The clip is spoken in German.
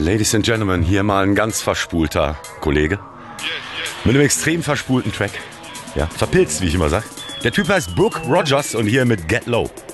Ladies and Gentlemen, hier mal ein ganz verspulter Kollege. Mit einem extrem verspulten Track. Ja, verpilzt, wie ich immer sag. Der Typ heißt Brooke Rogers und hier mit Get Low.